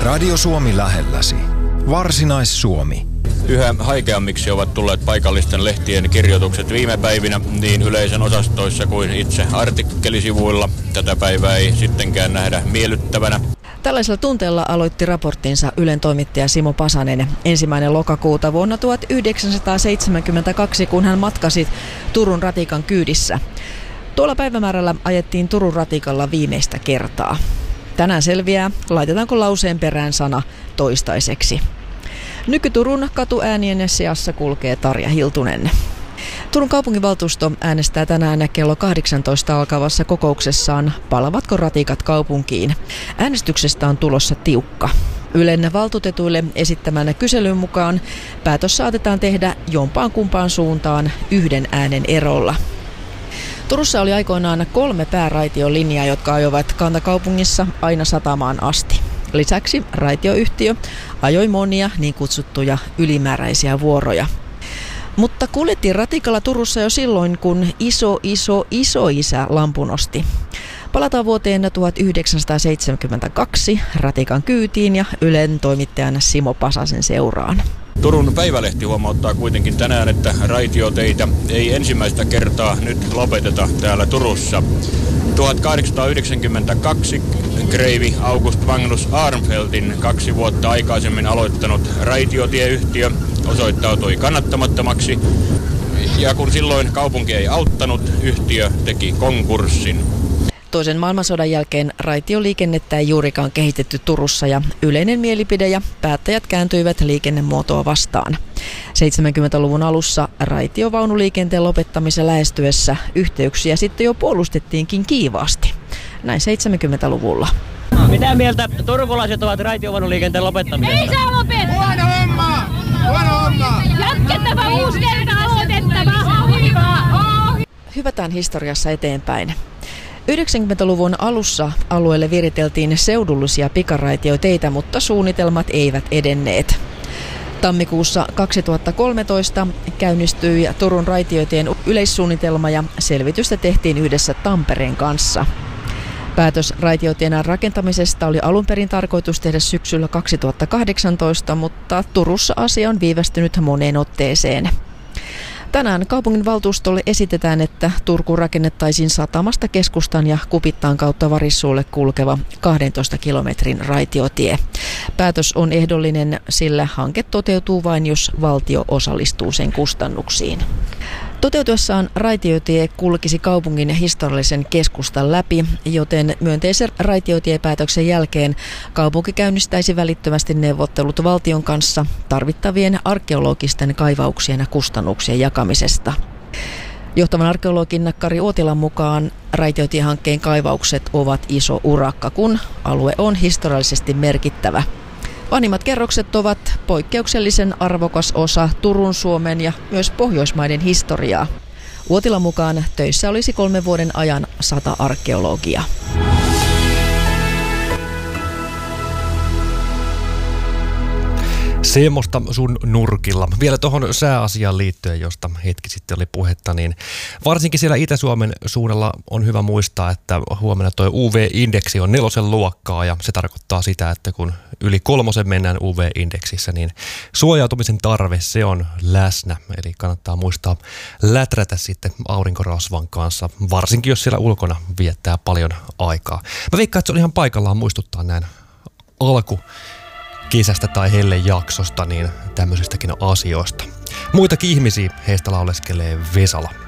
Radio Suomi lähelläsi. Varsinais-Suomi. Yhä haikeammiksi ovat tulleet paikallisten lehtien kirjoitukset viime päivinä niin yleisön osastoissa kuin itse artikkelisivuilla. Tätä päivää ei sittenkään nähdä miellyttävänä. Tällaisella tunteella aloitti raporttinsa Ylen toimittaja Simo Pasanen 1. lokakuuta vuonna 1972, kun hän matkasi Turun ratikan kyydissä. Tuolla päivämäärällä ajettiin Turun ratikalla viimeistä kertaa. Tänään selviää, laitetaanko lauseen perään sana toistaiseksi. Nyky-Turun katuäänien seassa kulkee Tarja Hiltunen. Turun kaupunginvaltuusto äänestää tänään kello 18 alkavassa kokouksessaan, palavatko ratikat kaupunkiin. Äänestyksestä on tulossa tiukka. Ylen valtuutetuille esittämän kyselyn mukaan päätös saatetaan tehdä jompaan kumpaan suuntaan 1 äänen erolla. Turussa oli aikoinaan 3 pääraitiolinjaa, jotka ajoivat kantakaupungissa aina satamaan asti. Lisäksi raitioyhtiö ajoi monia niin kutsuttuja ylimääräisiä vuoroja. Mutta kuljettiin ratikalla Turussa jo silloin, kun isoisä lampun nosti. Palataan vuoteen 1972 ratikan kyytiin ja Ylen toimittajan Simo Pasasen seuraan. Turun Päivälehti huomauttaa kuitenkin tänään, että raitioteitä ei ensimmäistä kertaa nyt lopeteta täällä Turussa. 1892 kreivi August Magnus Armfeldtin 2 vuotta aikaisemmin aloittanut raitiotieyhtiö osoittautui kannattamattomaksi. Ja kun silloin kaupunki ei auttanut, yhtiö teki konkurssin. Toisen maailmansodan jälkeen raitioliikennettä ei juurikaan kehitetty Turussa ja yleinen mielipide ja päättäjät kääntyivät liikennemuotoa vastaan. 70-luvun alussa raitiovaunuliikenteen lopettamisen lähestyessä yhteyksiä sitten jo puolustettiinkin kiivaasti. Näin 70-luvulla. Mitä mieltä turkulaiset ovat raitiovaunuliikenteen lopettamisesta? Ei saa lopettaa! Huono homma! Huono homma! Jatkettava uusi kerta aloitettava! Hypätään historiassa eteenpäin. 90-luvun alussa alueelle viriteltiin seudullisia pikaraitioteitä, mutta suunnitelmat eivät edenneet. Tammikuussa 2013 käynnistyi Turun raitiotien yleissuunnitelma ja selvitystä tehtiin yhdessä Tampereen kanssa. Päätös raitiotien rakentamisesta oli alun perin tarkoitus tehdä syksyllä 2018, mutta Turussa asia on viivästynyt moneen otteeseen. Tänään kaupunginvaltuustolle esitetään, että Turkuun rakennettaisiin satamasta keskustan ja Kupittaan kautta Varissuulle kulkeva 12 kilometrin raitiotie. Päätös on ehdollinen, sillä hanke toteutuu vain, jos valtio osallistuu sen kustannuksiin. Toteutuessaan raitiotie kulkisi kaupungin historiallisen keskustan läpi, joten myönteisen raitiotiepäätöksen jälkeen kaupunki käynnistäisi välittömästi neuvottelut valtion kanssa tarvittavien arkeologisten kaivauksien ja kustannuksien jakamisesta. Johtavan arkeologin Kari Uotilan mukaan raitiotiehankkeen kaivaukset ovat iso urakka, kun alue on historiallisesti merkittävä. Vanhimmat kerrokset ovat poikkeuksellisen arvokas osa Turun, Suomen ja myös Pohjoismaiden historiaa. Uotilan mukaan töissä olisi 3 vuoden ajan 100 arkeologia. Semmosta sun nurkilla. Vielä tuohon sääasiaan liittyen, josta hetki sitten oli puhetta, niin varsinkin siellä Itä-Suomen suunnalla on hyvä muistaa, että huomenna tuo UV-indeksi on 4 luokkaa ja se tarkoittaa sitä, että kun yli 3 mennään UV-indeksissä, niin suojautumisen tarve se on läsnä. Eli kannattaa muistaa läträtä sitten aurinkorasvan kanssa, varsinkin jos siellä ulkona viettää paljon aikaa. Mä veikkaan, että se on ihan paikallaan muistuttaa näin kesästä tai hellejaksosta, niin tämmöisistäkin asioista. Muitakin ihmisiä heistä lauleskelee Vesala.